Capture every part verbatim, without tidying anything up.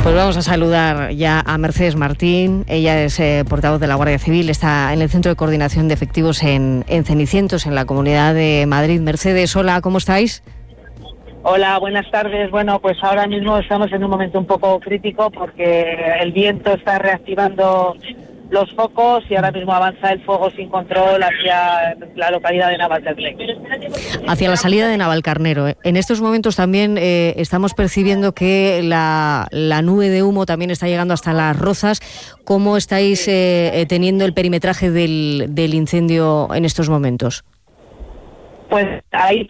Pues vamos a saludar ya a Mercedes Martín. Ella es eh, portavoz de la Guardia Civil, está en el Centro de Coordinación de Efectivos en, en Cenicientos, en la Comunidad de Madrid. Mercedes, hola, ¿cómo estáis? Hola, buenas tardes. Bueno, pues ahora mismo estamos en un momento un poco crítico porque el viento está reactivando los focos y ahora mismo avanza el fuego sin control hacia la localidad de Navas del Rey. Hacia la salida de Navalcarnero. En estos momentos también eh, estamos percibiendo que la, la nube de humo también está llegando hasta Las Rozas. ¿Cómo estáis eh, teniendo el perimetraje del, del incendio en estos momentos? Pues ahí...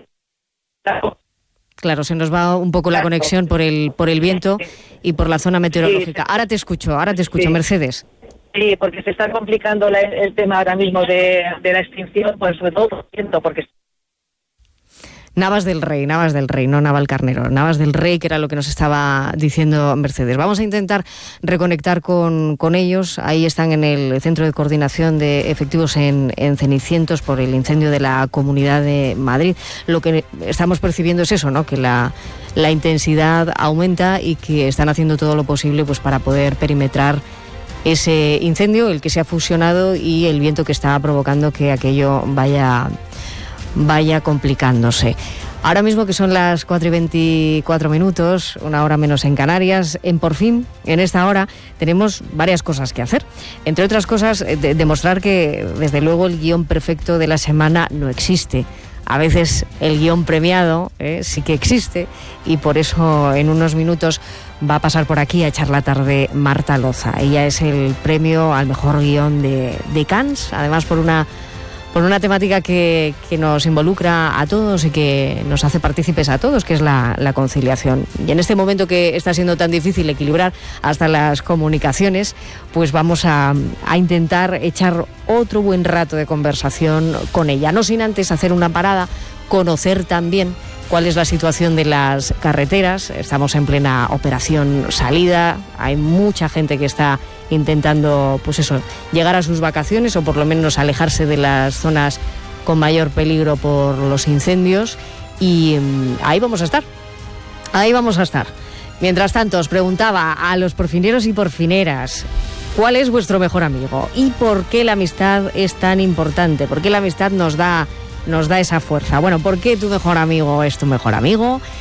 Claro, se nos va un poco la conexión por el por el viento y por la zona meteorológica. Ahora te escucho, ahora te escucho, Sí. Mercedes. Sí, porque se está complicando la, el tema ahora mismo de, de la extinción, pues sobre todo por el viento, porque... Navas del Rey, Navas del Rey, no Navalcarnero. Navas del Rey, que era lo que nos estaba diciendo Mercedes. Vamos a intentar reconectar con, con ellos. Ahí están en el Centro de Coordinación de Efectivos en, en Cenicientos por el incendio de la Comunidad de Madrid. Lo que estamos percibiendo es eso, ¿no? Que la, la intensidad aumenta y que están haciendo todo lo posible pues para poder perimetrar ese incendio, el que se ha fusionado, y el viento que está provocando que aquello vaya... vaya complicándose. Ahora mismo, que son las cuatro y veinticuatro minutos, una hora menos en Canarias, en Por Fin, en esta hora, tenemos varias cosas que hacer. Entre otras cosas, de- demostrar que, desde luego, el guión perfecto de la semana no existe. A veces el guión premiado eh, sí que existe, y por eso en unos minutos va a pasar por aquí a echar la tarde Marta Loza. Ella es el premio al mejor guión de, de Cannes, además por una... por una temática que, que nos involucra a todos y que nos hace partícipes a todos, que es la, la conciliación. Y en este momento que está siendo tan difícil equilibrar hasta las comunicaciones, pues vamos a, a intentar echar otro buen rato de conversación con ella. No sin antes hacer una parada, conocer también cuál es la situación de las carreteras. Estamos en plena operación salida, hay mucha gente que está intentando, pues eso, llegar a sus vacaciones o por lo menos alejarse de las zonas con mayor peligro por los incendios, y um, ahí vamos a estar, ahí vamos a estar. Mientras tanto, os preguntaba a los porfineros y porfineras, ¿cuál es vuestro mejor amigo? ¿Y por qué la amistad es tan importante? ¿Por qué la amistad nos da, nos da esa fuerza? Bueno, ¿por qué tu mejor amigo es tu mejor amigo?